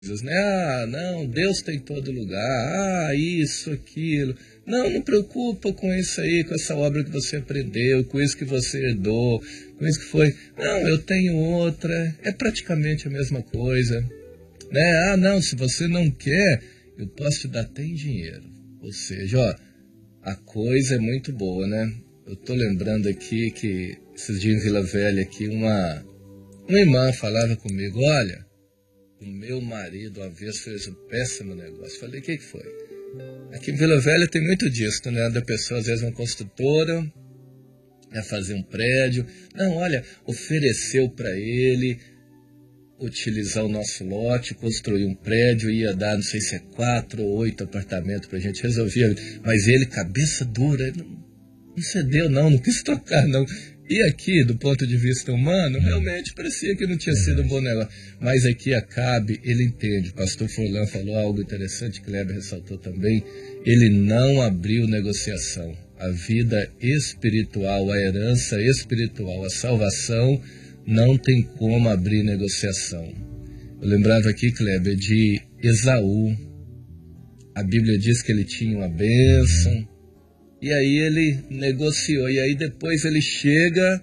né? Ah, não, Deus tem em todo lugar. Ah, isso, aquilo. Não, não preocupa com isso aí, com essa obra que você aprendeu, com isso que você herdou, com isso que foi. Não, eu tenho outra. É praticamente a mesma coisa, né? Ah, não, se você não quer, eu posso te dar até em dinheiro. Ou seja, ó, a coisa é muito boa, né? Eu tô lembrando aqui que esses dias em Vila Velha aqui, uma irmã falava comigo, olha, o meu marido uma vez fez um péssimo negócio. Falei, o que foi? Aqui em Vila Velha tem muito disso, né? Da pessoa, às vezes, uma construtora, ia fazer um prédio. Não, olha, ofereceu para ele utilizar o nosso lote, construir um prédio, ia dar, não sei se é 4 ou 8 apartamentos pra gente, resolvia. Mas ele, cabeça dura, não cedeu não quis tocar não. E aqui, do ponto de vista humano, realmente parecia que não tinha sido um bom negócio. Mas aqui Acabe, ele entende. O pastor Forlan falou algo interessante, que Kleber ressaltou também. Ele não abriu negociação. A vida espiritual, a herança espiritual, a salvação, não tem como abrir negociação. Eu lembrava aqui, Kleber, de Esaú. A Bíblia diz que ele tinha uma bênção. E aí ele negociou, e aí depois ele chega,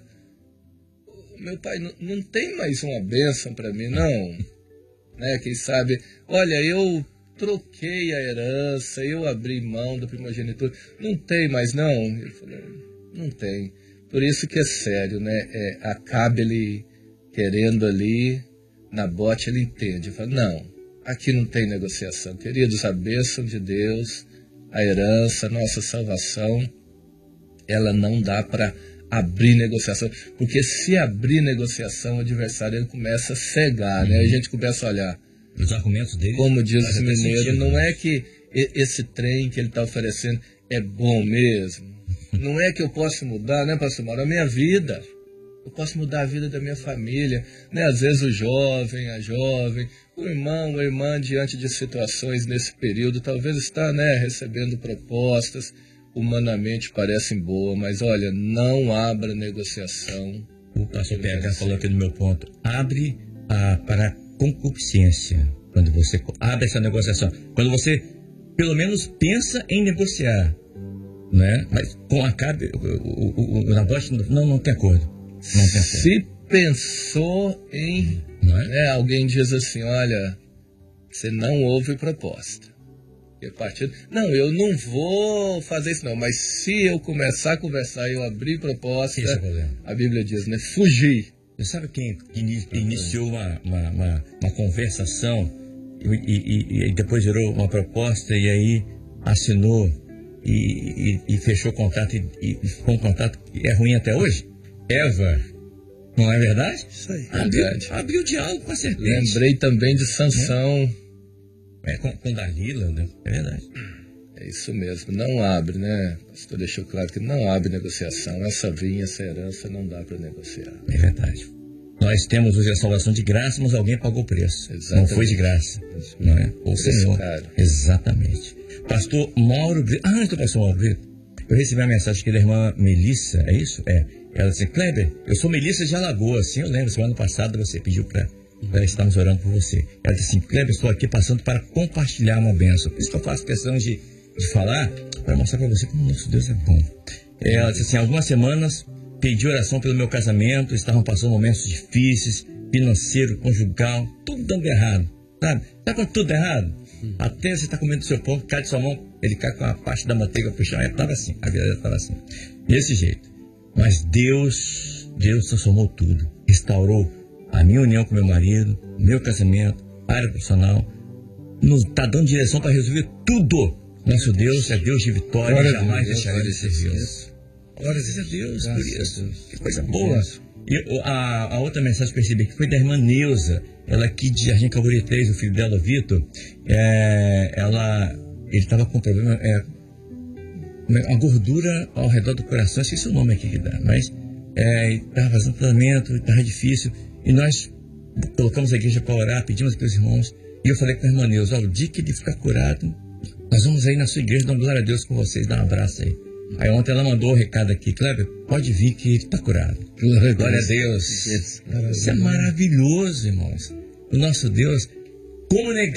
meu pai, não tem mais uma bênção para mim, não, né? Quem sabe, olha, eu troquei a herança, eu abri mão da primogenitura, não tem mais não? Ele falou, não tem, por isso que é sério, né? Acabe ele querendo ali, Nabote ele entende, ele fala, não, aqui não tem negociação, queridos, a bênção de Deus, a herança, a nossa salvação, ela não dá para abrir negociação, porque se abrir negociação, o adversário ele começa a cegar, né? A gente começa a olhar. Os argumentos dele. Como diz o mineiro, não é que esse trem que ele está oferecendo é bom mesmo. Não é que eu posso mudar, né, pastor Mauro? A minha vida. Eu posso mudar a vida da minha família, né? Às vezes o jovem, a jovem, o irmão, a irmã, diante de situações nesse período, talvez está, né, recebendo propostas, humanamente parecem boas, mas olha, não abra negociação. O pastor PH falou aqui no meu ponto, abre para a concupiscência, quando você abre essa negociação, quando você pelo menos pensa em negociar, né? Mas com Acabe, o Nabote não tem acordo. Se pensou em... né, alguém diz assim, olha, você não ouve proposta. E a partir... Não, eu não vou fazer isso não, mas se eu começar a conversar e eu abrir proposta, a Bíblia diz, né, fugir. Você sabe quem iniciou uma conversação e depois gerou uma proposta e aí assinou e fechou o contrato e ficou um contrato que é ruim até hoje? Eva, não é verdade? Isso aí. Abriu o diálogo com a serpente. Lembrei também de Sansão. Com Dalila, né? É verdade. É isso mesmo, não abre, né? O pastor deixou claro que não abre negociação. Essa vinha, essa herança não dá para negociar. É verdade. Nós temos hoje a salvação de graça, mas alguém pagou o preço. Exatamente. Não foi de graça, não é? O Senhor. Caro. Exatamente. Pastor Mauro Brito. Então, pastor Mauro Brito, eu recebi uma mensagem aqui da irmã Melissa, é isso? Ela disse, Kleber, eu sou Melissa de Alagoas. Sim, eu lembro, semana passada você pediu para estarmos orando por você. Ela disse assim, Kleber, estou aqui passando para compartilhar uma bênção. Por isso que eu faço questão de falar, para mostrar para você como o nosso Deus é bom. Ela disse assim, algumas semanas pedi oração pelo meu casamento, estavam passando momentos difíceis, financeiro, conjugal, tudo dando errado, sabe? Tá com tudo errado? Até você está comendo seu pão, cai de sua mão, ele cai com a parte da manteiga pro chão. Estava assim, a vida estava assim, desse jeito. Mas Deus transformou tudo, restaurou a minha união com meu marido, meu casamento, área profissional, nos está dando direção para resolver tudo. Nosso Deus é Deus de vitória, e jamais deixará de ser Deus. Glórias a Deus por isso. Que coisa boa. E a outra mensagem que percebi que foi da irmã Neuza, ela aqui de Jardim Calvary 3, o filho dela, Vitor, ele estava com problema, uma gordura ao redor do coração, esqueci o nome aqui que dá, mas estava fazendo tratamento, estava difícil, e nós colocamos a igreja para orar, pedimos para os irmãos, e eu falei com a irmã Neuza, o dia que ele ficar curado, nós vamos aí na sua igreja, dar glória a Deus com vocês, dar um abraço aí. Aí ontem ela mandou o recado aqui, Kleber, pode vir que ele está curado. Glória a Deus. Isso é maravilhoso, irmãos. O nosso Deus, Como negar